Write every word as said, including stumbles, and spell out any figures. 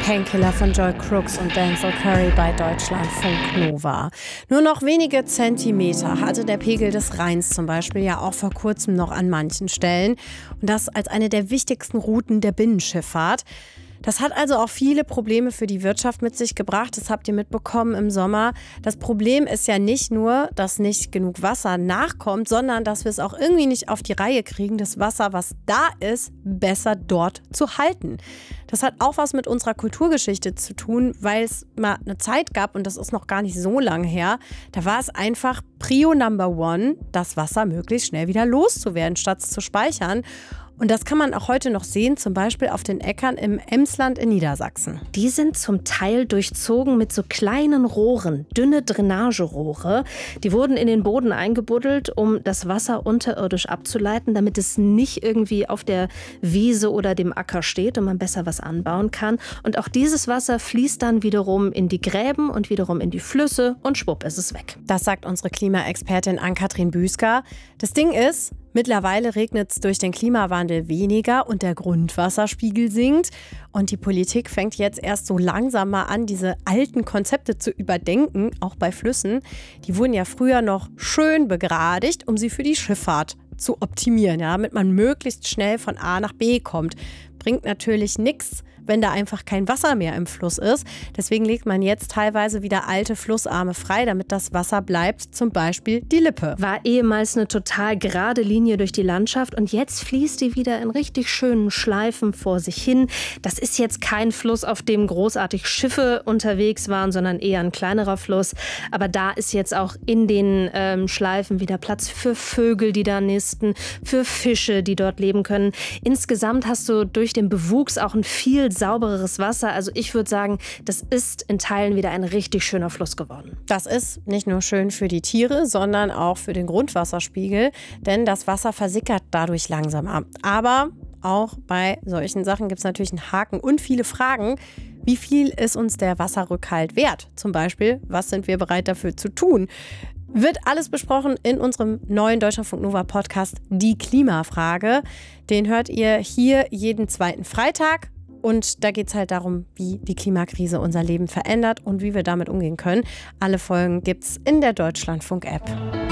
Painkiller von Joy Crooks und Denzel Curry bei Deutschlandfunk Nova. Nur noch wenige Zentimeter hatte der Pegel des Rheins zum Beispiel ja auch vor kurzem noch an manchen Stellen. Und das als eine der wichtigsten Routen der Binnenschifffahrt. Das hat also auch viele Probleme für die Wirtschaft mit sich gebracht. Das habt ihr mitbekommen im Sommer. Das Problem ist ja nicht nur, dass nicht genug Wasser nachkommt, sondern dass wir es auch irgendwie nicht auf die Reihe kriegen, das Wasser, was da ist, besser dort zu halten. Das hat auch was mit unserer Kulturgeschichte zu tun, weil es mal eine Zeit gab, und das ist noch gar nicht so lange her, da war es einfach Prio Number One, das Wasser möglichst schnell wieder loszuwerden, statt es zu speichern. Und das kann man auch heute noch sehen, zum Beispiel auf den Äckern im Emsland in Niedersachsen. Die sind zum Teil durchzogen mit so kleinen Rohren, dünne Drainagerohre. Die wurden in den Boden eingebuddelt, um das Wasser unterirdisch abzuleiten, damit es nicht irgendwie auf der Wiese oder dem Acker steht und man besser was anbauen kann. Und auch dieses Wasser fließt dann wiederum in die Gräben und wiederum in die Flüsse und schwupp ist es weg. Das sagt unsere Klimaexpertin Ann-Kathrin Büsker. Das Ding ist, mittlerweile regnet es durch den Klimawandel weniger und der Grundwasserspiegel sinkt. Und die Politik fängt jetzt erst so langsam mal an, diese alten Konzepte zu überdenken, auch bei Flüssen. Die wurden ja früher noch schön begradigt, um sie für die Schifffahrt zu optimieren, ja, damit man möglichst schnell von A nach B kommt. Bringt natürlich nichts, wenn da einfach kein Wasser mehr im Fluss ist. Deswegen legt man jetzt teilweise wieder alte Flussarme frei, damit das Wasser bleibt, zum Beispiel die Lippe. War ehemals eine total gerade Linie durch die Landschaft und jetzt fließt die wieder in richtig schönen Schleifen vor sich hin. Das ist jetzt kein Fluss, auf dem großartig Schiffe unterwegs waren, sondern eher ein kleinerer Fluss. Aber da ist jetzt auch in den ähm, Schleifen wieder Platz für Vögel, die da nisten, für Fische, die dort leben können. Insgesamt hast du durch den Bewuchs auch ein viel saubereres Wasser. Also ich würde sagen, das ist in Teilen wieder ein richtig schöner Fluss geworden. Das ist nicht nur schön für die Tiere, sondern auch für den Grundwasserspiegel, denn das Wasser versickert dadurch langsamer. Aber auch bei solchen Sachen gibt es natürlich einen Haken und viele Fragen. Wie viel ist uns der Wasserrückhalt wert? Zum Beispiel, was sind wir bereit dafür zu tun? Wird alles besprochen in unserem neuen Deutschlandfunk Nova Podcast Die Klimafrage. Den hört ihr hier jeden zweiten Freitag. Und da geht es halt darum, wie die Klimakrise unser Leben verändert und wie wir damit umgehen können. Alle Folgen gibt's in der Deutschlandfunk-App.